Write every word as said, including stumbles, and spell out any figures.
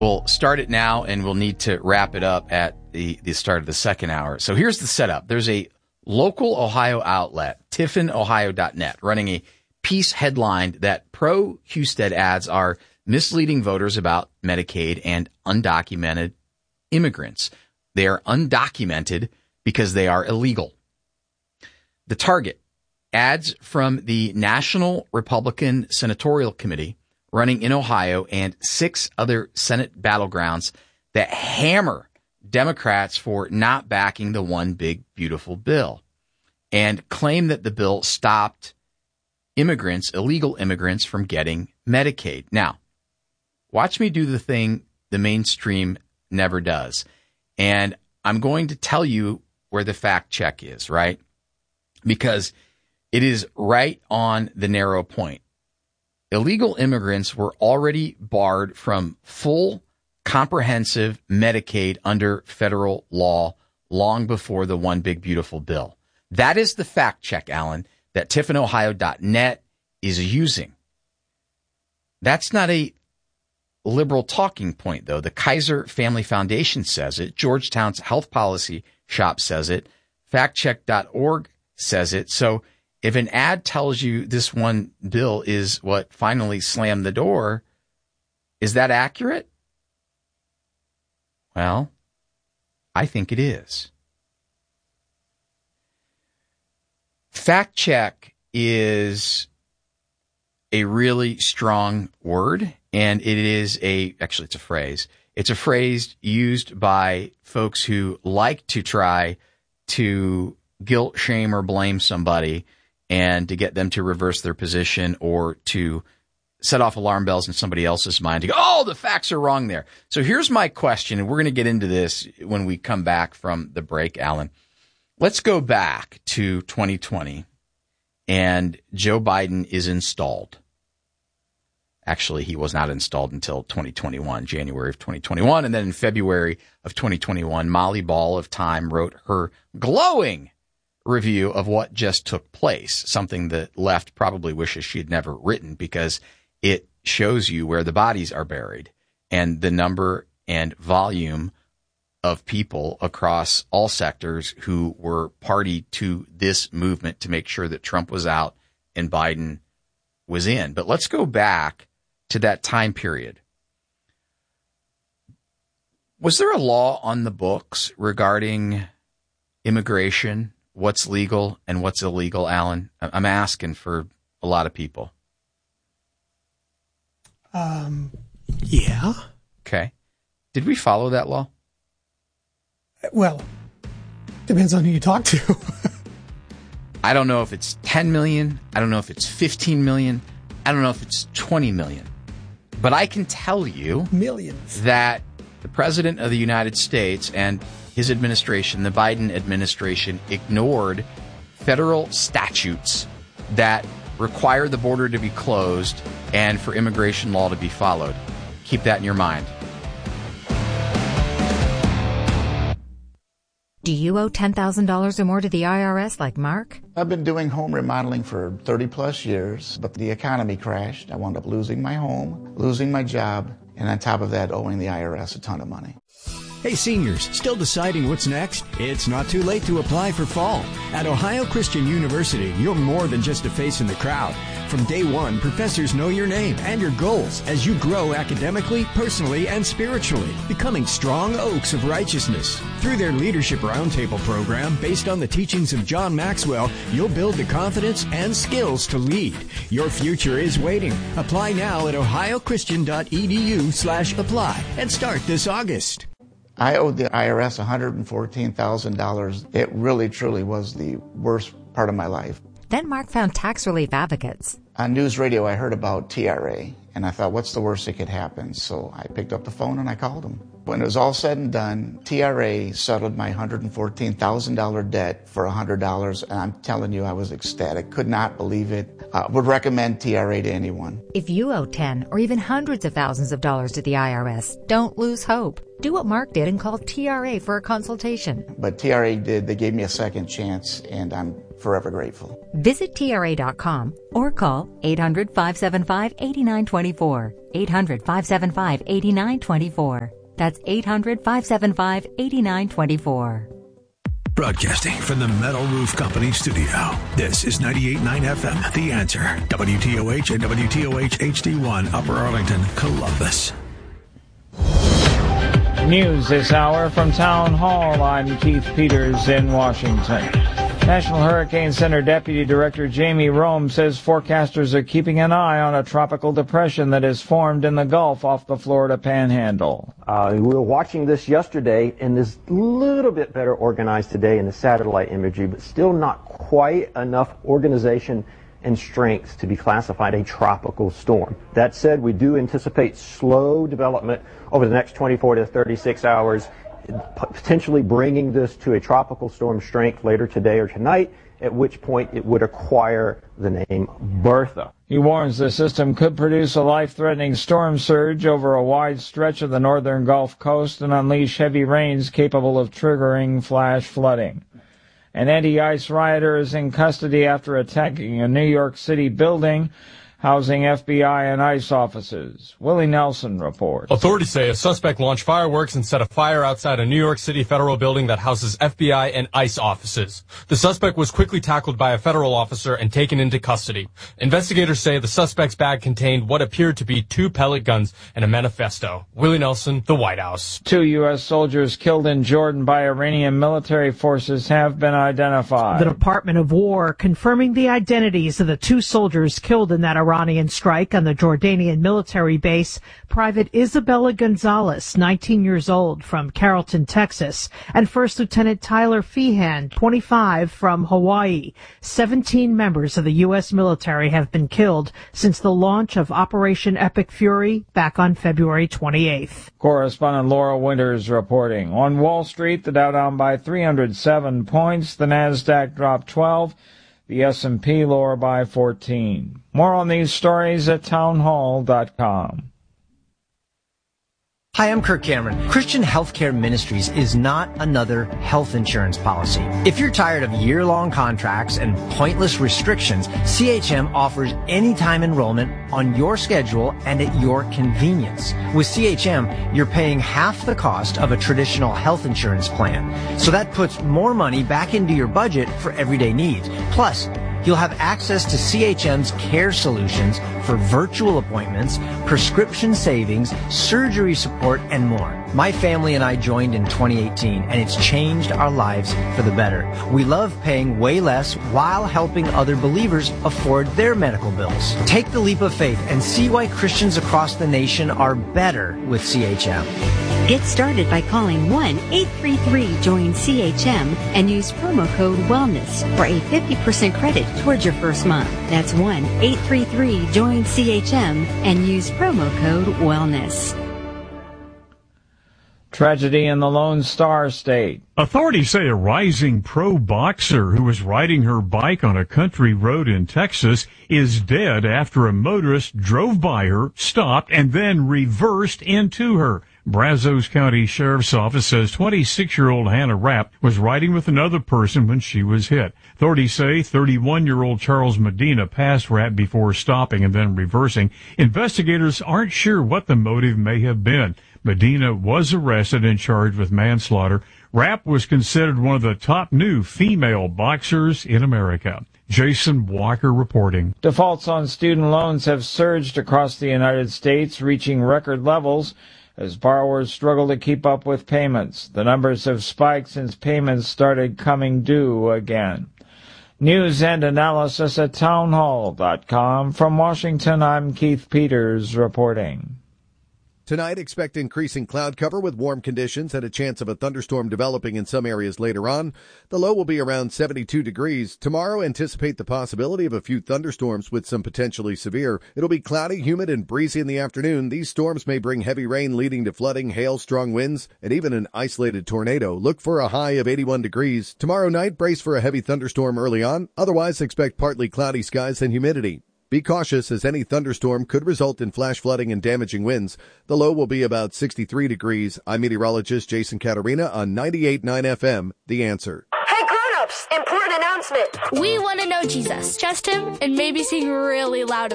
We'll start it now, and we'll need to wrap it up at the, the start of the second hour. So here's the setup. There's a local Ohio outlet, tiffin ohio dot net, running a piece headlined that pro-Husted ads are misleading voters about Medicaid and undocumented immigrants. They are undocumented because they are illegal. The target, ads from the National Republican Senatorial Committee running in Ohio and six other Senate battlegrounds that hammer Democrats for not backing the one big beautiful bill and claim that the bill stopped immigrants, illegal immigrants, from getting Medicaid. Now, watch me do the thing the mainstream never does. And I'm going to tell you where the fact check is, right? Because it is right on the narrow point. Illegal immigrants were already barred from full, comprehensive Medicaid under federal law long before the one big beautiful bill. That is the fact check, Alan, that tiffin ohio dot net is using. That's not a liberal talking point, though. The Kaiser Family Foundation says it. Georgetown's Health Policy Shop says it. fact check dot org says it. So if an ad tells you this one bill is what finally slammed the door, is that accurate? Well, I think it is. Fact check is a really strong word, and it is a, actually it's a phrase. It's a phrase used by folks who like to try to guilt, shame, or blame somebody and to get them to reverse their position or to set off alarm bells in somebody else's mind to go, oh, the facts are wrong there. So here's my question, and we're going to get into this when we come back from the break, Alan. Let's go back to twenty twenty, and Joe Biden is installed. Actually, he was not installed until twenty twenty-one, January of twenty twenty-one. And then in February of twenty twenty-one, Molly Ball of Time wrote her glowing review of what just took place, something the left probably wishes she had never written because it shows you where the bodies are buried and the number and volume of people across all sectors who were party to this movement to make sure that Trump was out and Biden was in. But let's go back to that time period. Was there a law on the books regarding immigration, what's legal and what's illegal, Alan? I'm asking for a lot of people. Um, yeah. Okay. Did we follow that law? Well, depends on who you talk to. I don't know if it's ten million. I don't know if it's fifteen million. I don't know if it's twenty million. But I can tell you millions that the President of the United States and his administration, the Biden administration, ignored federal statutes that require the border to be closed and for immigration law to be followed. Keep that in your mind. Do you owe ten thousand dollars or more to the I R S like Mark? I've been doing home remodeling for thirty plus years, but the economy crashed. I wound up losing my home, losing my job, and on top of that, owing the I R S a ton of money. Hey seniors, still deciding what's next? It's not too late to apply for fall. At Ohio Christian University, you're more than just a face in the crowd. From day one, professors know your name and your goals as you grow academically, personally, and spiritually, becoming strong oaks of righteousness. Through their Leadership Roundtable program, based on the teachings of John Maxwell, you'll build the confidence and skills to lead. Your future is waiting. Apply now at ohiochristian.edu slash apply and start this August. I owed the I R S one hundred fourteen thousand dollars. It really, truly was the worst part of my life. Then Mark found tax relief advocates. On news radio, I heard about T R A, and I thought, what's the worst that could happen? So I picked up the phone and I called them. When it was all said and done, T R A settled my one hundred fourteen thousand dollars debt for one hundred dollars, and I'm telling you, I was ecstatic. Could not believe it. Uh, would recommend T R A to anyone. If you owe ten or even hundreds of thousands of dollars to the I R S, don't lose hope. Do what Mark did and call T R A for a consultation. But T R A did. They gave me a second chance, and I'm forever grateful. Visit T R A dot com or call eight hundred, five seven five, eight nine two four. eight hundred, five seven five, eight nine two four. That's eight hundred, five seven five, eight nine two four. Broadcasting from the Metal Roof Company studio, this is ninety-eight point nine F M, The Answer, W T O H and W T O H H D one, Upper Arlington, Columbus. News this hour from Town Hall. I'm Keith Peters in Washington. National Hurricane Center Deputy Director Jamie Rome says forecasters are keeping an eye on a tropical depression that has formed in the Gulf off the Florida Panhandle. Uh, we were watching this yesterday, and is a little bit better organized today in the satellite imagery, but still not quite enough organization and strength to be classified a tropical storm. That said, we do anticipate slow development over the next twenty-four to thirty-six hours, potentially bringing this to a tropical storm strength later today or tonight, at which point it would acquire the name Bertha. He warns the system could produce a life-threatening storm surge over a wide stretch of the northern Gulf Coast and unleash heavy rains capable of triggering flash flooding. An anti-ICE rioter is in custody after attacking a New York City building housing F B I and ICE offices. Willie Nelson reports. Authorities say a suspect launched fireworks and set a fire outside a New York City federal building that houses F B I and ICE offices. The suspect was quickly tackled by a federal officer and taken into custody. Investigators say the suspect's bag contained what appeared to be two pellet guns and a manifesto. Willie Nelson, the White House. Two U S soldiers killed in Jordan by Iranian military forces have been identified. The Department of War confirming the identities of the two soldiers killed in that Iranian strike on the Jordanian military base. Private Isabella Gonzalez, nineteen years old, from Carrollton, Texas, and First Lieutenant Tyler Feehan, twenty-five, from Hawaii. seventeen members of the U S military have been killed since the launch of Operation Epic Fury back on February twenty-eighth. Correspondent Laura Winters reporting. On Wall Street, the Dow down by three hundred seven points, the Nasdaq dropped twelve, the S and P lower by fourteen. More on these stories at townhall dot com. Hi, I'm Kirk Cameron. Christian Healthcare Ministries is not another health insurance policy. If you're tired of year-long contracts and pointless restrictions, C H M offers anytime enrollment on your schedule and at your convenience. With C H M, you're paying half the cost of a traditional health insurance plan. So that puts more money back into your budget for everyday needs. Plus, you'll have access to C H M's care solutions for virtual appointments, prescription savings, surgery support, and more. My family and I joined in twenty eighteen, and it's changed our lives for the better. We love paying way less while helping other believers afford their medical bills. Take the leap of faith and see why Christians across the nation are better with C H M. Get started by calling one eight three three join C H M and use promo code WELLNESS for a fifty percent credit towards your first month. That's one eight three three join C H M and use promo code WELLNESS. Tragedy in the Lone Star State. Authorities say a rising pro boxer who was riding her bike on a country road in Texas is dead after a motorist drove by her, stopped, and then reversed into her. Brazos County Sheriff's Office says twenty-six-year-old Hannah Rapp was riding with another person when she was hit. Authorities say thirty-one-year-old Charles Medina passed Rapp before stopping and then reversing. Investigators aren't sure what the motive may have been. Medina was arrested and charged with manslaughter. Rapp was considered one of the top new female boxers in America. Jason Walker reporting. Defaults on student loans have surged across the United States, reaching record levels as borrowers struggle to keep up with payments. The numbers have spiked since payments started coming due again. News and analysis at townhall dot com. From Washington, I'm Keith Peters reporting. Tonight, expect increasing cloud cover with warm conditions and a chance of a thunderstorm developing in some areas later on. The low will be around seventy-two degrees. Tomorrow, anticipate the possibility of a few thunderstorms with some potentially severe. It'll be cloudy, humid, and breezy in the afternoon. These storms may bring heavy rain leading to flooding, hail, strong winds, and even an isolated tornado. Look for a high of eighty-one degrees. Tomorrow night, brace for a heavy thunderstorm early on. Otherwise, expect partly cloudy skies and humidity. Be cautious as any thunderstorm could result in flash flooding and damaging winds. The low will be about sixty-three degrees. I'm meteorologist Jason Caterina on ninety-eight point nine F M, The Answer. Hey, grown-ups! Oops, important announcement. We want to know Jesus. Trust him and maybe sing really loud